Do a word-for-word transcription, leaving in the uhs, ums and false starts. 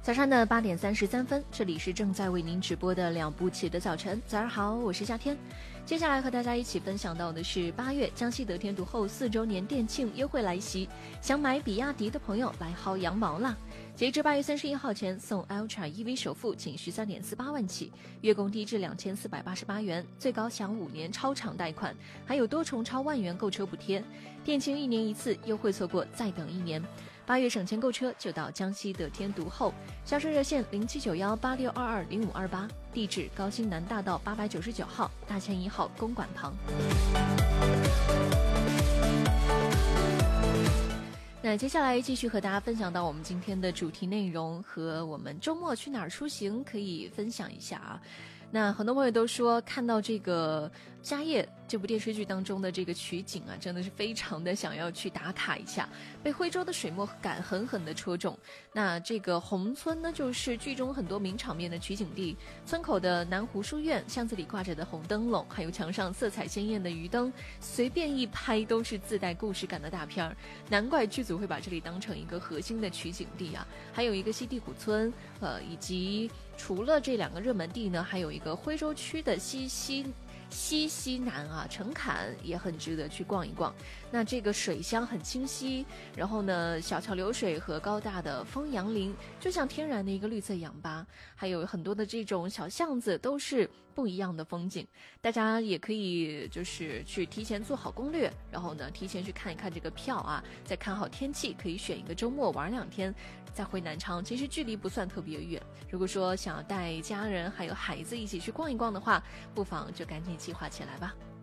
早上的八点三十三分，这里是正在为您直播的两部曲的早晨。早上好，我是夏天。接下来和大家一起分享到的是八月江西得天独厚四周年店庆优惠来袭，想买比亚迪的朋友来薅羊毛啦！截至八月三十一号前，送 Ultra E V 首付仅需三点四八万起，月供低至两千四百八十八元，最高享五年超长贷款，还有多重超万元购车补贴。店庆一年一次，优惠错过再等一年。八月省钱购车就到江西得天独厚，销售热线零七九幺八六二二零五二八，地址高新南大道八百九十九号大千一号公馆旁。那接下来继续和大家分享到我们今天的主题内容，和我们周末去哪儿出行可以分享一下啊。那很多朋友都说看到这个《家业》这部电视剧当中的这个取景啊，真的是非常的想要去打卡一下，被徽州的水墨感狠狠的戳中。那这个宏村呢，就是剧中很多名场面的取景地，村口的南湖书院，巷子里挂着的红灯笼，还有墙上色彩鲜艳的鱼灯，随便一拍都是自带故事感的大片儿。难怪剧组会把这里当成一个核心的取景地啊。还有一个西地虎村，呃，以及除了这两个热门地呢，还有一个徽州区的西西西西南啊，陈坎也很值得去逛一逛。那这个水乡很清晰，然后呢，小桥流水和高大的枫杨林，就像天然的一个绿色氧吧。还有很多的这种小巷子都是不一样的风景，大家也可以就是去提前做好攻略，然后呢，提前去看一看这个票啊，再看好天气，可以选一个周末玩两天，再回南昌。其实距离不算特别远，如果说想要带家人还有孩子一起去逛一逛的话，不妨就赶紧计划起来吧。